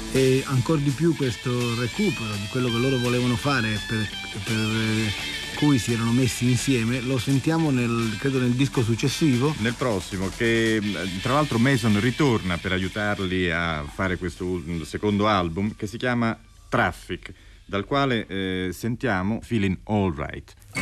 e ancora di più questo recupero di quello che loro volevano fare per cui si erano messi insieme, lo sentiamo credo nel disco successivo. Nel prossimo, che tra l'altro Mason ritorna per aiutarli a fare questo secondo album che si chiama Traffic, dal quale sentiamo Feeling Alright.